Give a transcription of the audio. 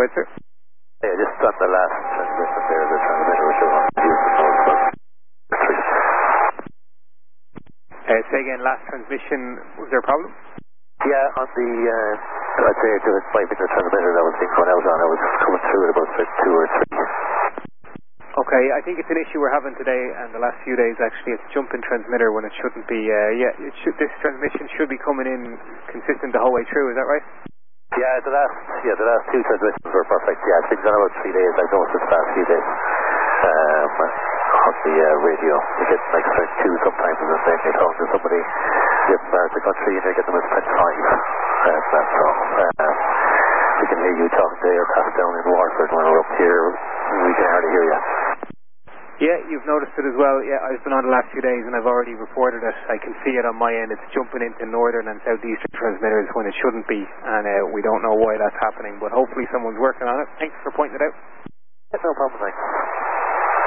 ahead, sir. Yeah, just on the last transmission there, the transmitter was showing on the Say again, last transmission, was there a problem? Yeah, on the, I'd say it was 5 meter transmitter that was being going out on. I was coming through at about 2 or 3. Okay, I think it's an issue we're having today and the last few days actually. It's jumping transmitter when it shouldn't be. This transmission should be coming in consistent the whole way through, is that right? Yeah, the last 2 transmissions were perfect. Yeah, it's been done about 3 days. I've noticed the past few days. On the radio, you get like 2 sometimes, and then you're talking to somebody in different parts of the country, and you get them as 25. So we can hear you talking to aircraft down in Waterford. When we're up here, we can hardly hear you. Yeah, you've noticed it as well. Yeah, I've been on the last few days and I've already reported it. I can see it on my end. It's jumping into northern and southeastern transmitters when it shouldn't be, and we don't know why that's happening, but hopefully someone's working on it. Thanks for pointing it out. It's no problem, thanks.